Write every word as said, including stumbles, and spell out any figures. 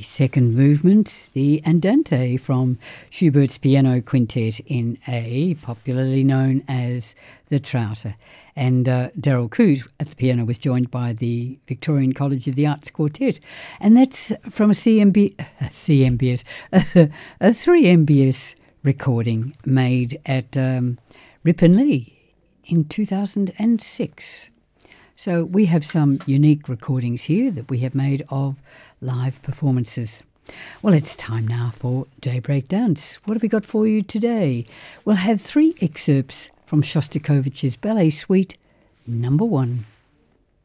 second movement, the Andante from Schubert's Piano Quintet in A, popularly known as the Trouter. And uh, Daryl Coote at the piano was joined by the Victorian College of the Arts Quartet. And that's from a C M B, a C M B S, a three M B S recording made at um, Ripon Lee in two thousand six. So we have some unique recordings here that we have made of live performances. Well, it's time now for Daybreak Dance. What have we got for you today? We'll have three excerpts from Shostakovich's Ballet Suite number one.